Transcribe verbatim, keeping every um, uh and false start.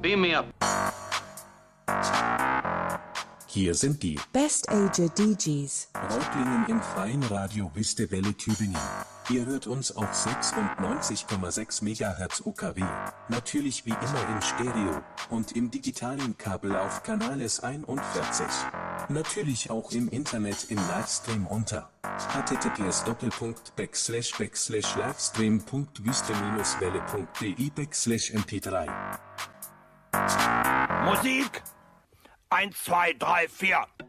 Beam me up. Hier sind die Best Ager D Js. Reutlingen im freien Radio Wüste Welle Tübingen. Ihr hört uns auf sechsundneunzig Komma sechs Megahertz U K W, natürlich wie immer in Stereo und im digitalen Kabel auf Kanal S einundvierzig. Natürlich auch im Internet im Livestream unter https doppelpunkt backslash backslash livestream punkt wüste welle punkt de backslash m p drei. Musik eins, zwei, drei, vier.